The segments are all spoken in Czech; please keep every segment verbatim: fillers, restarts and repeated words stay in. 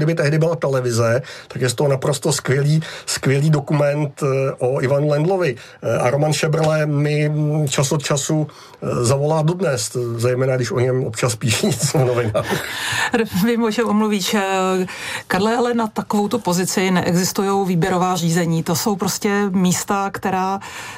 kdyby tehdy byla televize, tak je z toho naprosto skvělý, skvělý dokument o Ivanu Lendlovi. A Roman Šebrle mi čas od času zavolá dodnes, zejména když o něm občas píší něco v novinách. Vím, o čem omluvíš. Karle, ale na takovouto pozici neexistují výběrová řízení. To jsou prostě místa, která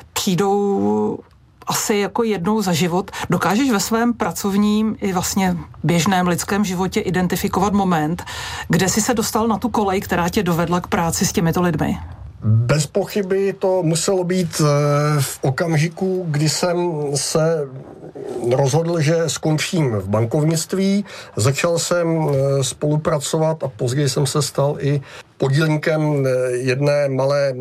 přijdou asi jako jednou za život. Dokážeš ve svém pracovním i vlastně běžném lidském životě identifikovat moment, kde jsi se dostal na tu kolej, která tě dovedla k práci s těmito lidmi? Bez pochyby to muselo být v okamžiku, kdy jsem se rozhodl, že skončím v bankovnictví. Začal jsem spolupracovat a později jsem se stal i podílníkem jedné malé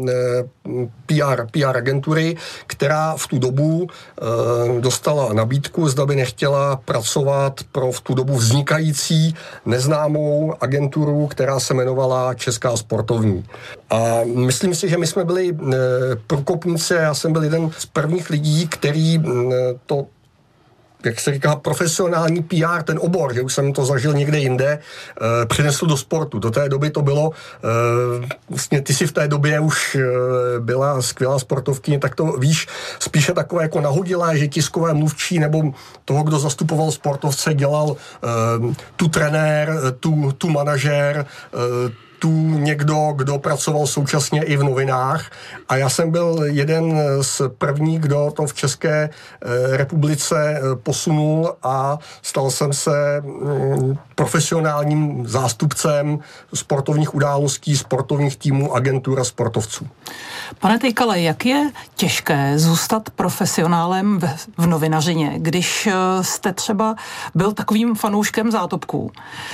P R, P R agentury, která v tu dobu dostala nabídku, zda by nechtěla pracovat pro v tu dobu vznikající neznámou agenturu, která se jmenovala Česká sportovní. A myslím si, že my jsme byli průkopníci, já jsem byl jeden z prvních lidí, který to, jak se říká, profesionální P R, ten obor, že už jsem to zažil někde jinde, e, přinesl do sportu. Do té doby to bylo, e, vlastně ty si v té době už e, byla skvělá sportovkyně, tak to víš, spíše takové jako nahodilé, že tiskové mluvčí nebo toho, kdo zastupoval sportovce, dělal e, tu trenér, tu, tu manažér, e, tu někdo, kdo pracoval současně i v novinách a já jsem byl jeden z prvních, kdo to v České republice posunul a stal jsem se profesionálním zástupcem sportovních událostí, sportovních týmů, agentur a sportovců. Pane Tejkale, jak je těžké zůstat profesionálem v, v novinařině, když jste třeba byl takovým fanouškem zátopků?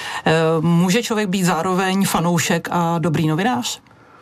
Může člověk být zároveň fanoušek a dobrý novinář?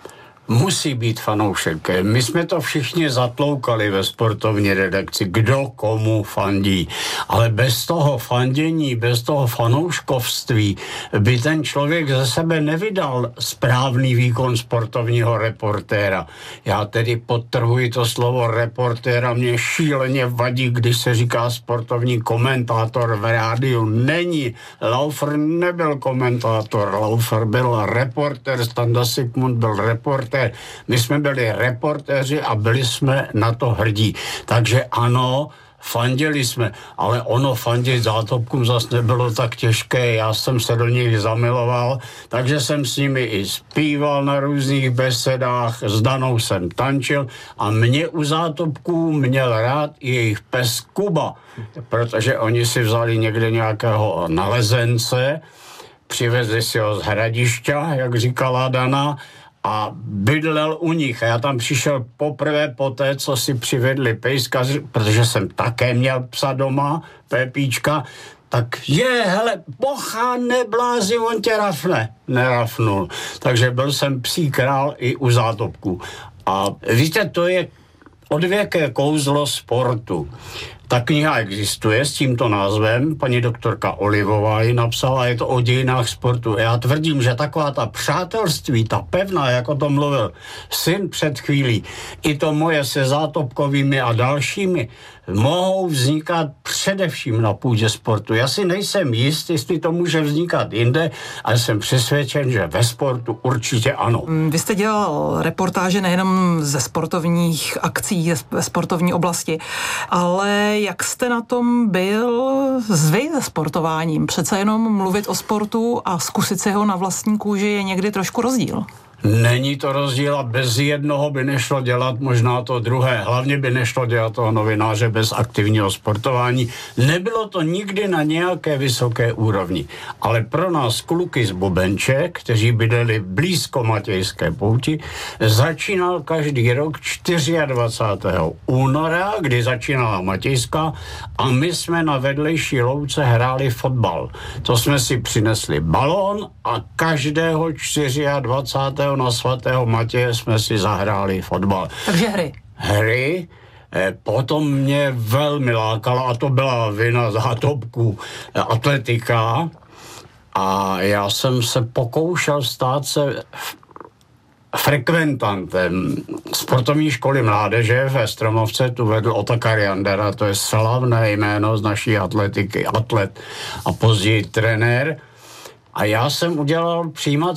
Musí být fanoušek. My jsme to všichni zatloukali ve sportovní redakci, kdo komu fandí. Ale bez toho fandění, bez toho fanouškovství by ten člověk ze sebe nevydal správný výkon sportovního reportéra. Já tedy podtrhuji to slovo reportéra, mě šíleně vadí, když se říká sportovní komentátor v rádiu. Není. Laufer nebyl komentátor, Laufer byl reportér, Standa Sigmund byl reportér. My jsme byli reportéři a byli jsme na to hrdí. Takže ano, fandili jsme, ale ono fandit zátopkům zase nebylo tak těžké, já jsem se do nich zamiloval, takže jsem s nimi i zpíval na různých besedách, s Danou jsem tančil a mě u zátopků měl rád i jejich pes Kuba, protože oni si vzali někde nějakého nalezence, přivezli si ho z Hradišťa, jak říkala Dana, a bydlel u nich. A já tam přišel poprvé po té, co si přivedli pejska, protože jsem také měl psa doma, Pepíčka, tak je, hele, bocha, neblázi, on tě rafne. Nerafnul. Takže byl jsem psí král i u zátopků. A víte, to je odvěké kouzlo sportu. Ta kniha existuje s tímto názvem, paní doktorka Olivová ji napsala, je to o dějinách sportu. Já tvrdím, že taková ta přátelství, ta pevná, jako to mluvil syn před chvílí, i to moje se Zátopkovými a dalšími, mohou vznikat především na půdě sportu. Já si nejsem jist, jestli to může vznikat jinde, ale jsem přesvědčen, že ve sportu určitě ano. Vy jste dělal reportáže nejenom ze sportovních akcí, ze sportovní oblasti, ale jak jste na tom byl zvy se sportováním? Přece jenom mluvit o sportu a zkusit si ho na vlastní kůži je někdy trošku rozdíl. Není to rozdíl a bez jednoho by nešlo dělat možná to druhé. Hlavně by nešlo dělat toho novináře bez aktivního sportování. Nebylo to nikdy na nějaké vysoké úrovni. Ale pro nás kluky z Bubenče, kteří bydleli blízko Matějské pouti, začínal každý rok dvacátého čtvrtého února, kdy začínala Matějská a my jsme na vedlejší louce hráli fotbal. To jsme si přinesli balón a každého dvacátého čtvrtého na svatého Matěje jsme si zahráli fotbal. Takže hry. Hry. Potom mě velmi lákala, a to byla vina Zátopků, atletika. A já jsem se pokoušel stát se frekventantem sportovní školy mládeže ve Stromovce, tu vedl Otakar Jandera, to je slavné jméno z naší atletiky, atlet a později trenér. A já jsem udělal přijímat